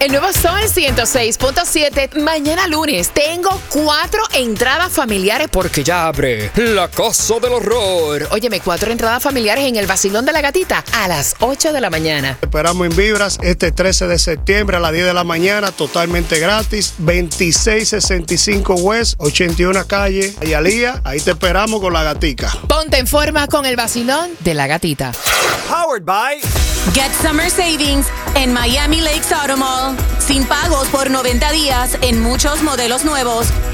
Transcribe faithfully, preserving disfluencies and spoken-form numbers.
El nuevo Sol ciento seis punto siete. Mañana lunes tengo cuatro entradas familiares porque ya abre la Casa del Horror. Óyeme, cuatro entradas familiares en el Vacilón de la Gatita a las ocho de la mañana. Esperamos en Vibras este trece de septiembre a las diez de la mañana, totalmente gratis. veintiséis sesenta y cinco West, ochenta y una calle, Hialeah. Ahí te esperamos con la gatica. Ponte en forma con el Vacilón de la Gatita. Powered by Get Summer Savings en Miami Lakes Auto Mall. Sin pagos por noventa días en muchos modelos nuevos.